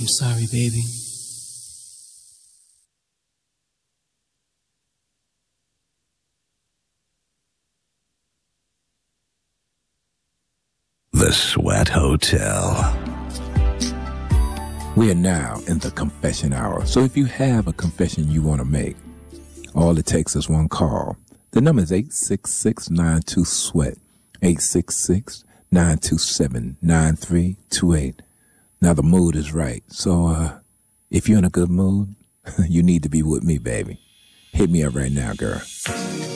I'm sorry, baby. The Sweat Hotel. We are now in the confession hour. So if you have a confession you want to make, all it takes is one call. The number is 866-92-SWEAT, 866-927-9328. Now the mood is right. So if you're in a good mood, you need to be with me, baby. Hit me up right now, girl.